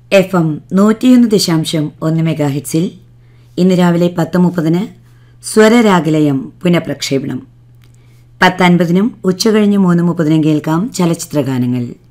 FM 101.1 മെഗാഹിറ്റ്സിൽ ഇന്ന് രാവിലെ 10:30 സ്വരരാഗലയം പുനഃപ്രക്ഷേപണം. 10:50 ഉച്ചകഴിഞ്ഞ് 3:30 കേൾക്കാം ചലച്ചിത്രഗാനങ്ങൾ.